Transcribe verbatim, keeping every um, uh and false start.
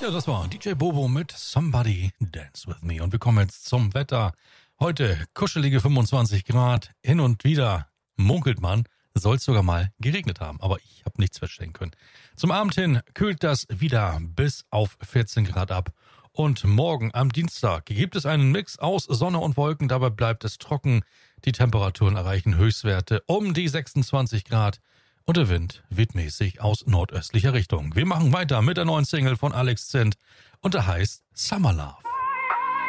Ja, das war D J Bobo mit Somebody Dance With Me. Und wir kommen jetzt zum Wetter. Heute kuschelige fünfundzwanzig Grad. Hin und wieder munkelt man, soll es sogar mal geregnet haben. Aber ich habe nichts feststellen können. Zum Abend hin kühlt das wieder bis auf vierzehn Grad ab. Und morgen am Dienstag gibt es einen Mix aus Sonne und Wolken. Dabei bleibt es trocken. Die Temperaturen erreichen Höchstwerte um die sechsundzwanzig Grad. Und der Wind weht mäßig aus nordöstlicher Richtung. Wir machen weiter mit der neuen Single von Alex Zint und der heißt Summer Love.